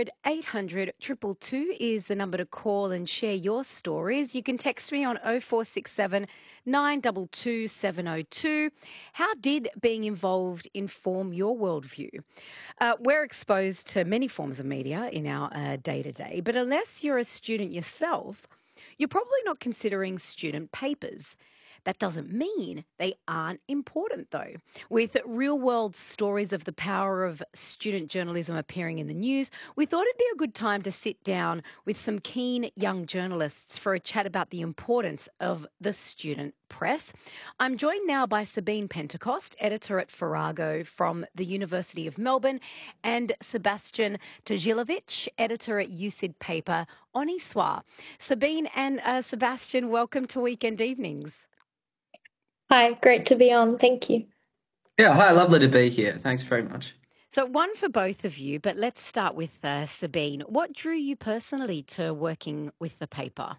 800 800 222 is the number to call and share your stories. You can text me on 0467 922 702. How did being involved inform your worldview? We're exposed to many forms of media in our day-to-day, but unless you're a student yourself, you're probably not considering student papers. That doesn't mean they aren't important, though. With real-world stories of the power of student journalism appearing in the news, we thought it'd be a good time to sit down with some keen young journalists for a chat about the importance of the student press. I'm joined now by Sabine Pentecost, editor at Farrago from the University of Melbourne, and Sebastian Tajilovic, editor at USyd paper On Histoire. Sabine and Sebastian, welcome to Weekend Evenings. Hi, great to be on. Thank you. Yeah, hi, lovely to be here. Thanks very much. So one for both of you, but let's start with Sabine. What drew you personally to working with the paper?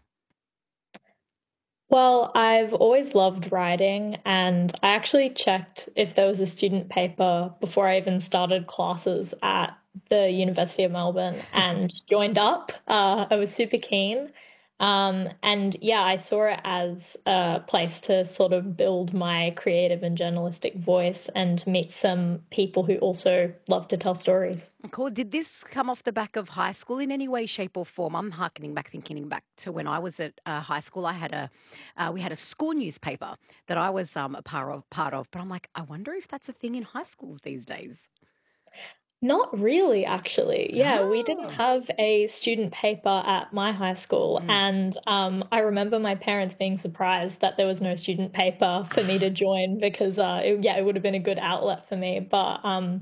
Well, I've always loved writing, and I actually checked if there was a student paper before I even started classes at the University of Melbourne and joined up. I was super keen. And yeah, I saw it as a place to sort of build my creative and journalistic voice and meet some people who also love to tell stories. Cool. Did this come off the back of high school in any way, shape or form? I'm thinking back to when I was at high school. We had a school newspaper that I was a part of, but I'm like, I wonder if that's a thing in high schools these days. Not really, actually. Yeah, we didn't have a student paper at my high school. And I remember my parents being surprised that there was no student paper for me to join because, it would have been a good outlet for me. But,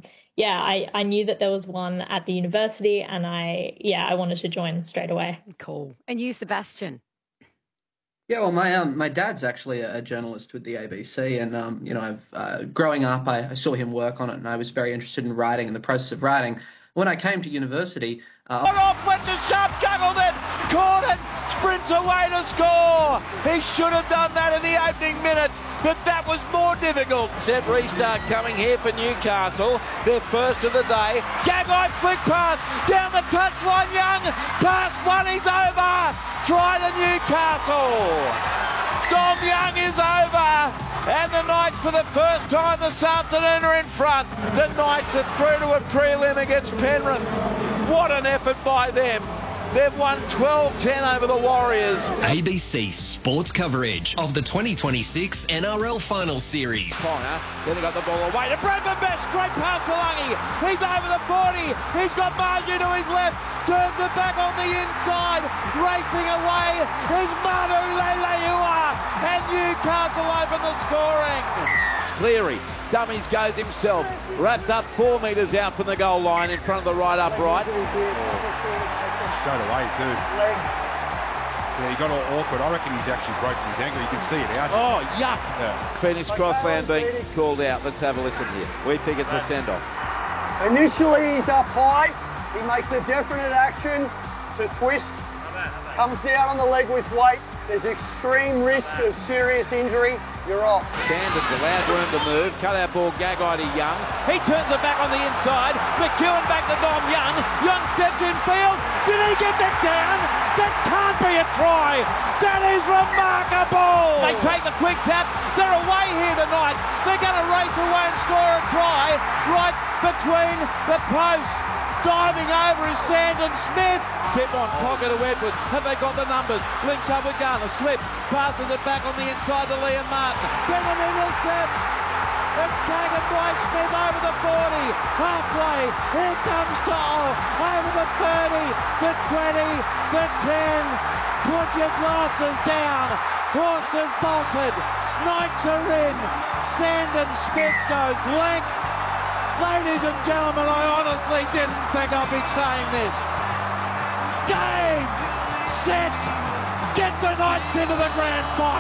I knew that there was one at the university and I wanted to join straight away. Cool. And you, Sebastian? Yeah, well, my dad's actually a journalist with the ABC, and I've growing up, I saw him work on it, and I was very interested in writing and the process of writing. When I came to university, off went to Sharp, juggled it, caught it, sprints away to score. He should have done that in the opening minutes, but that was more difficult. Set restart coming here for Newcastle, their first of the day. Gagai flick pass down the touchline. Young pass one, he's over. Try to Newcastle. Dom Young is over. And the Knights, for the first time this afternoon, are in front. The Knights are through to a prelim against Penrith. What an effort by them. They've won 12-10 over the Warriors. ABC Sports coverage of the 2026 NRL Final Series. Connor, then he got the ball away to Bradman Best, straight past Talangi. He's over the 40. He's got Marju to his left. Turns it back on the inside. Racing away is Manu Leilua. And Newcastle open the scoring. It's Cleary. Dummies goes himself. Wrapped up 4 metres out from the goal line in front of the right upright. Straight away too. Yeah, he got all awkward. I reckon he's actually broken his ankle. You can see it out. Oh, yuck. Yeah. Phoenix Crossland being called out. Let's have a listen here. We think it's a send-off. Initially, he's up high. He makes a definite action to twist. Comes down on the leg with weight. There's extreme risk of serious injury. You're off. Sandon's allowed room to move. Cut out ball, Gagai to Young. He turns it back on the inside. McEwen back to Dom Young. Young steps in field. Did he get that down? That can't be a try. That is remarkable. They take the quick tap. They're away here tonight. They're going to race away and score a try right between the posts. Diving over is Sandon Smith. Tip on pocket to Edwards. Have they got the numbers? Links up with Garner. Slip. Passes it back on the inside to Liam Martin. Then an intercept. It's taken by Smith over the 40. Halfway. Here comes To'o. Over the 30. The 20. The 10. Put your glasses down. Horses bolted. Knights are in. Sandon Smith goes length. Ladies and gentlemen, I honestly didn't think I'd be saying this. Game, set, get the Knights into the grand final.